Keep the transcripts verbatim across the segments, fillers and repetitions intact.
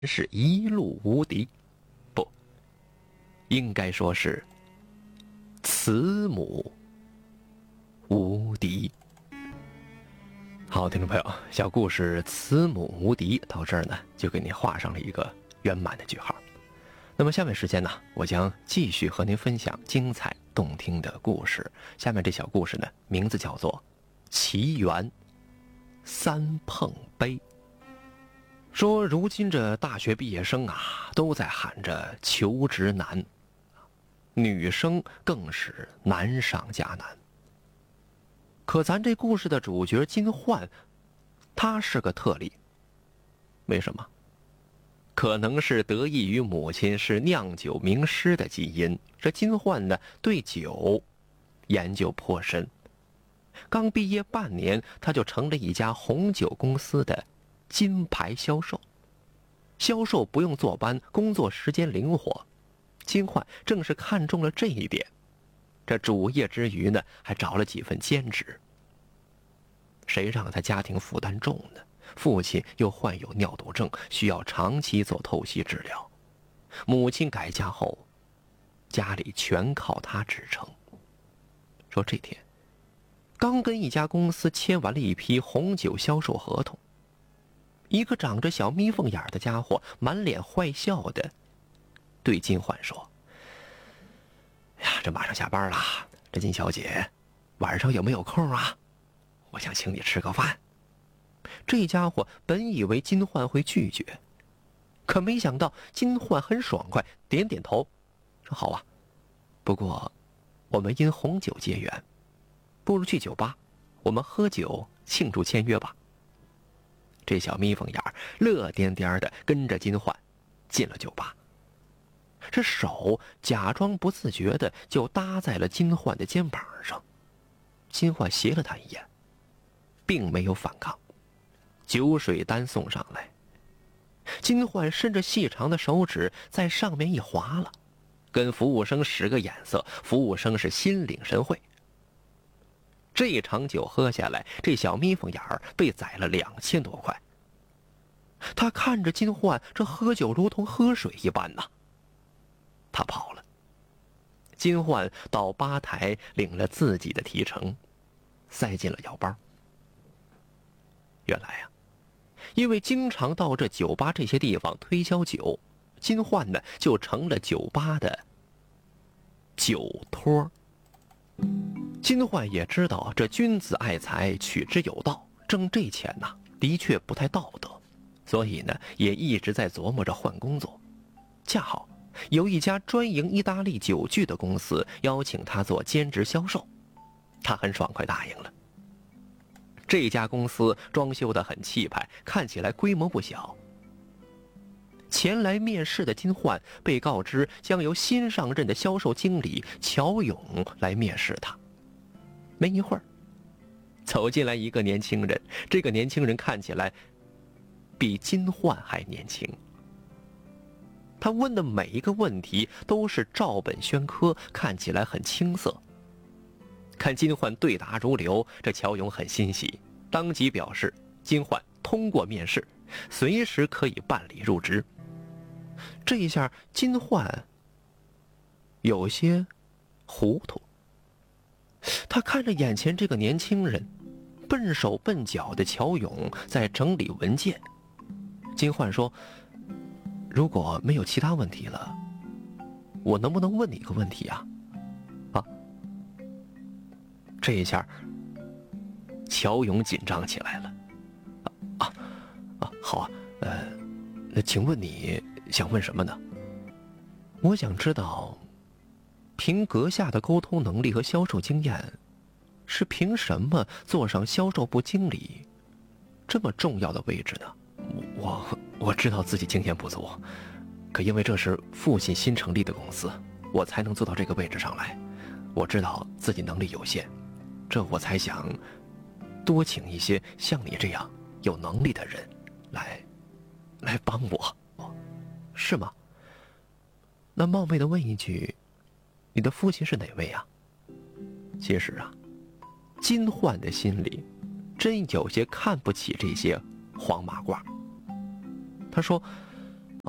是一路无敌，不，应该说是慈母无敌。好，听众朋友，小故事慈母无敌到这儿呢，就给您画上了一个圆满的句号。那么下面时间呢，我将继续和您分享精彩动听的故事。下面这小故事呢，名字叫做奇缘三碰杯。说如今这大学毕业生啊，都在喊着求职难，女生更是难上加难。可咱这故事的主角金焕，他是个特例。为什么？可能是得益于母亲是酿酒名师的基因，这金焕呢对酒研究颇深。刚毕业半年，他就成了一家红酒公司的金牌销售。销售不用坐班，工作时间灵活。金焕正是看中了这一点，这主业之余呢，还找了几份兼职。谁让他家庭负担重呢？父亲又患有尿毒症，需要长期做透析治疗。母亲改嫁后，家里全靠他支撑。说这天，刚跟一家公司签完了一批红酒销售合同，一个长着小眯缝眼的家伙满脸坏笑的对金焕说：“呀，这马上下班了，这金小姐，晚上有没有空啊？我想请你吃个饭。”这家伙本以为金焕会拒绝，可没想到金焕很爽快，点点头，说：“好啊，不过我们因红酒结缘，不如去酒吧，我们喝酒庆祝签约吧。”这小眯缝眼乐颠颠的跟着金焕进了酒吧，这手假装不自觉的就搭在了金焕的肩膀上。金焕斜了他一眼，并没有反抗。酒水单送上来，金焕伸着细长的手指在上面一划了，跟服务生使个眼色，服务生是心领神会。这场酒喝下来，这小眯缝眼儿被宰了两千多块。他看着金焕这喝酒如同喝水一般呐，他跑了。金焕到吧台领了自己的提成，塞进了腰包。原来呀、啊，因为经常到这酒吧这些地方推销酒，金焕呢就成了酒吧的酒托。金焕也知道这君子爱财，取之有道，挣这钱呐、啊、的确不太道德，所以呢也一直在琢磨着换工作。恰好有一家专营意大利酒具的公司邀请他做兼职销售，他很爽快答应了。这家公司装修得很气派，看起来规模不小。前来面试的金焕被告知将由新上任的销售经理乔勇来面试他。没一会儿，走进来一个年轻人，这个年轻人看起来比金焕还年轻。他问的每一个问题都是照本宣科，看起来很青涩。看金焕对答如流，这乔勇很欣喜，当即表示金焕通过面试，随时可以办理入职。这一下金焕有些糊涂，他看着眼前这个年轻人，笨手笨脚的乔勇在整理文件。金焕说：“如果没有其他问题了，我能不能问你一个问题啊？”啊！这一下，乔勇紧张起来了。啊啊啊！好啊，呃，那请问你想问什么呢？我想知道，凭阁下的沟通能力和销售经验，是凭什么坐上销售部经理这么重要的位置呢？我我知道自己经验不足，可因为这是父亲新成立的公司，我才能坐到这个位置上来。我知道自己能力有限，这我才想多请一些像你这样有能力的人来来帮我。哦，是吗？那冒昧的问一句，你的父亲是哪位啊？其实啊，金焕的心里真有些看不起这些黄马褂。他说：“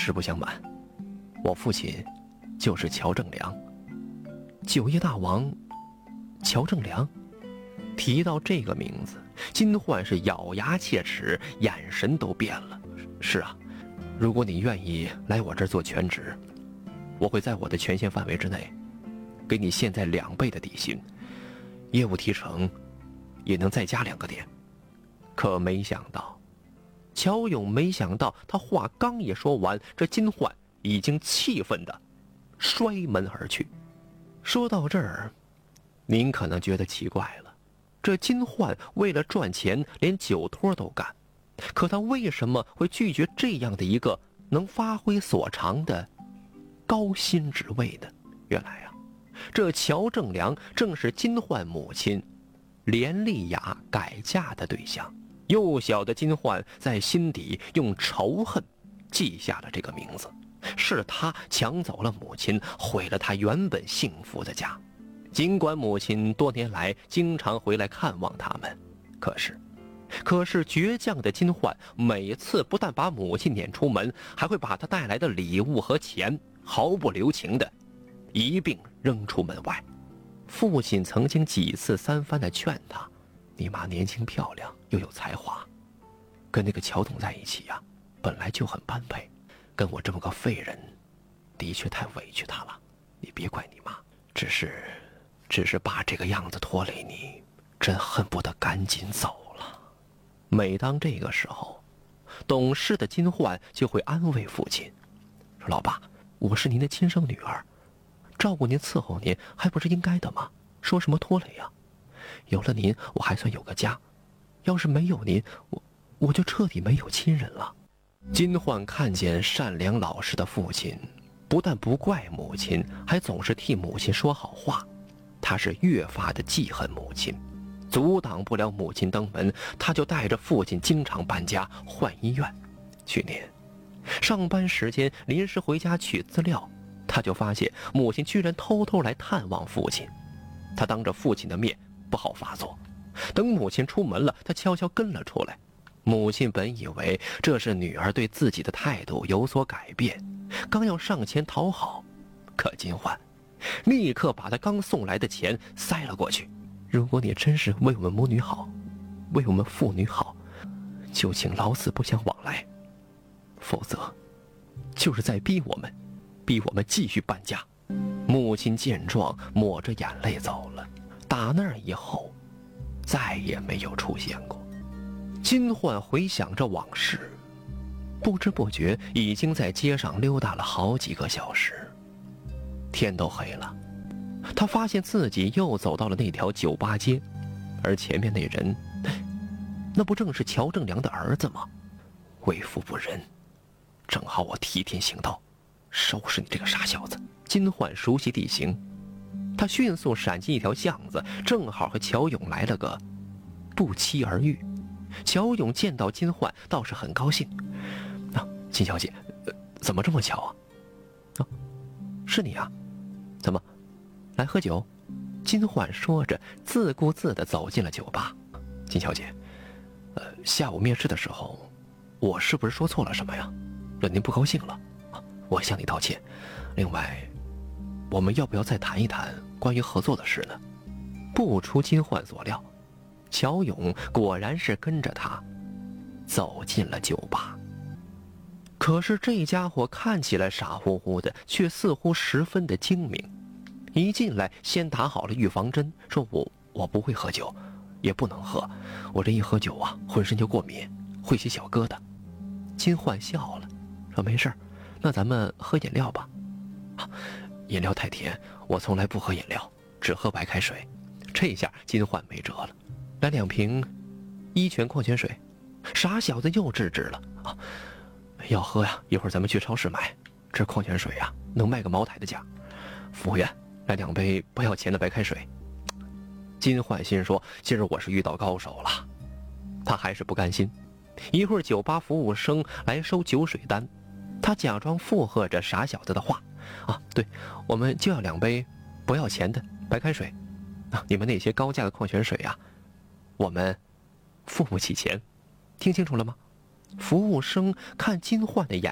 实不相瞒，我父亲就是乔正良，酒业大王乔正良。提到这个名字，金焕是咬牙切齿，眼神都变了。是啊，如果你愿意来我这儿做全职，我会在我的权限范围之内给你现在两倍的底薪，业务提成也能再加两个点。可没想到，乔勇没想到他话刚一说完，这金焕已经气愤地摔门而去。说到这儿，您可能觉得奇怪了，这金焕为了赚钱连酒托都干，可他为什么会拒绝这样的一个能发挥所长的高薪职位呢？原来啊，这乔正良正是金焕母亲连丽雅改嫁的对象。幼小的金焕在心底用仇恨记下了这个名字，是他抢走了母亲，毁了他原本幸福的家。尽管母亲多年来经常回来看望他们，可是可是倔强的金焕每次不但把母亲撵出门，还会把她带来的礼物和钱毫不留情的一并扔出门外。父亲曾经几次三番的劝他，你妈年轻漂亮又有才华，跟那个乔董在一起呀、啊，本来就很般配，跟我这么个废人的确太委屈她了，你别怪你妈，只是只是爸这个样子拖累你，真恨不得赶紧走了。每当这个时候，懂事的金焕就会安慰父亲说，老爸，我是您的亲生女儿，照顾您伺候您还不是应该的吗？说什么拖累呀、啊？有了您我还算有个家，要是没有您，我我就彻底没有亲人了。金焕看见善良老实的父亲不但不怪母亲，还总是替母亲说好话，他是越发的记恨母亲。阻挡不了母亲登门，他就带着父亲经常搬家换医院。去年上班时间临时回家取资料，他就发现母亲居然偷偷来探望父亲。他当着父亲的面不好发作，等母亲出门了，他悄悄跟了出来。母亲本以为这是女儿对自己的态度有所改变，刚要上前讨好，可金焕立刻把他刚送来的钱塞了过去。如果你真是为我们母女好，为我们父女好，就请老死不相往来，否则就是在逼我们逼我们继续搬家。母亲见状抹着眼泪走了，打那儿以后再也没有出现过。金焕回想着往事，不知不觉已经在街上溜达了好几个小时。天都黑了，他发现自己又走到了那条酒吧街，而前面那人，那不正是乔正良的儿子吗？为富不仁，正好我替天行道，收拾你这个傻小子。金焕熟悉地形，他迅速闪进一条巷子，正好和乔勇来了个不期而遇。乔勇见到金焕倒是很高兴，啊，金小姐、呃、怎么这么巧啊？啊，是你啊？怎么来喝酒？金焕说着自顾自地走进了酒吧。金小姐，呃，下午面试的时候我是不是说错了什么呀，让您不高兴了？啊，我向你道歉。另外，我们要不要再谈一谈关于合作的事呢？不出金焕所料，乔勇果然是跟着他走进了酒吧。可是这家伙看起来傻乎乎的，却似乎十分的精明。一进来先打好了预防针，说我我不会喝酒，也不能喝，我这一喝酒啊浑身就过敏，会起小疙瘩。金焕笑了，说没事，那咱们喝饮料吧。啊，饮料太甜，我从来不喝饮料，只喝白开水。这下金焕没辙了，来两瓶一泉矿泉水。傻小子又制止了，啊，要喝呀，一会儿咱们去超市买，这矿泉水呀能卖个茅台的价。服务员，来两杯不要钱的白开水。金焕心说，今儿我是遇到高手了。他还是不甘心。一会儿酒吧服务生来收酒水单，他假装附和着傻小子的话，啊，对，我们就要两杯不要钱的白开水。啊，你们那些高价的矿泉水啊，我们付不起钱。听清楚了吗？服务生看金焕的眼